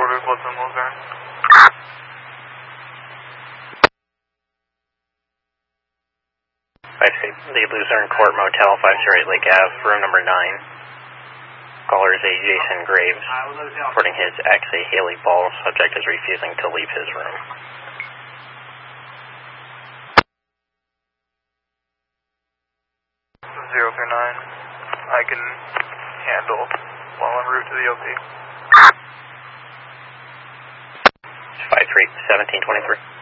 quarters, Luzerne, Luzerne. The Luzerne Court Motel, 508 Lake Ave, room number 9. Caller is a Jason Graves, reporting his ex, a Haley Ball. Subject is refusing to leave his room. 039, I can handle while en route to the OP. 53, 1723.